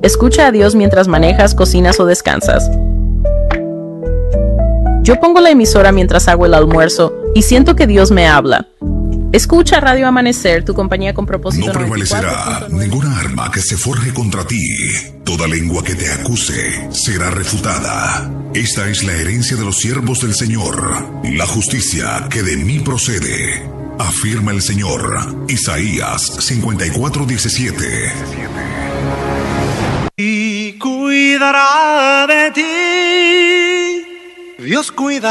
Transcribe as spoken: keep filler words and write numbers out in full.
Escucha a Dios mientras manejas, cocinas o descansas. Yo pongo la emisora mientras hago el almuerzo y siento que Dios me habla. Escucha Radio Amanecer, tu compañía con propósito. No prevalecerá ninguna arma que se forje contra ti. Toda lengua que te acuse será refutada. Esta es la herencia de los siervos del Señor, la justicia que de mí procede, afirma el Señor. Isaías cincuenta y cuatro, diecisiete. Y cuidará de ti, Dios cuida.